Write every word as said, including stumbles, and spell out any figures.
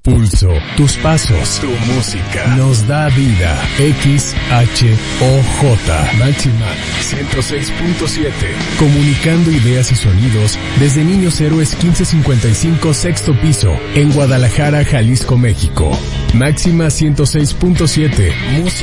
pulso, tus pasos, tu música, nos da vida. X H O J, Máxima ciento seis punto siete, comunicando ideas y sonidos desde Niños Héroes quince cincuenta y cinco, sexto piso, en Guadalajara, Jalisco, México. Máxima ciento seis punto siete, música.